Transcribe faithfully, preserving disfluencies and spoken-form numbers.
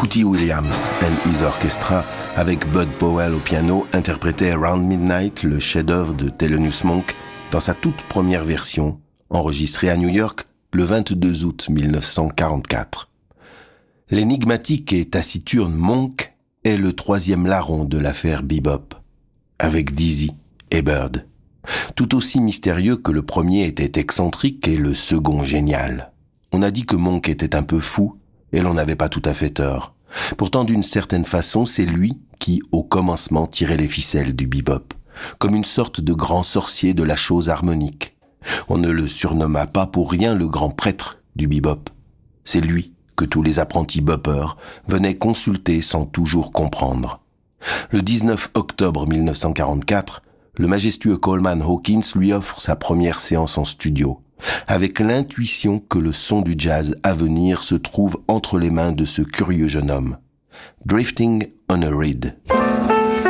Cootie Williams and His Orchestra, avec Bud Powell au piano, interprétait Around Midnight, le chef-d'œuvre de Thelonious Monk, dans sa toute première version, enregistrée à New York le vingt-deux août mille neuf cent quarante-quatre. L'énigmatique et taciturne Monk est le troisième larron de l'affaire Bebop, avec Dizzy et Bird. Tout aussi mystérieux que le premier était excentrique et le second génial. On a dit que Monk était un peu fou, et l'on n'avait pas tout à fait tort. Pourtant, d'une certaine façon, c'est lui qui, au commencement, tirait les ficelles du bebop, comme une sorte de grand sorcier de la chose harmonique. On ne le surnomma pas pour rien le grand prêtre du bebop. C'est lui que tous les apprentis boppers venaient consulter sans toujours comprendre. Le dix-neuf octobre mille neuf cent quarante-quatre, le majestueux Coleman Hawkins lui offre sa première séance en studio, avec l'intuition que le son du jazz à venir se trouve entre les mains de ce curieux jeune homme. Drifting on a Reed.